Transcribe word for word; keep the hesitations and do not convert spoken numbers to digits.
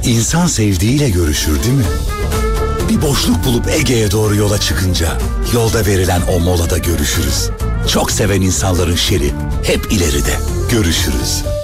İnsan sevdiğiyle görüşür değil mi? Bir boşluk bulup Ege'ye doğru yola çıkınca yolda verilen o molada görüşürüz. Çok seven insanların şeri hep ileride. Görüşürüz.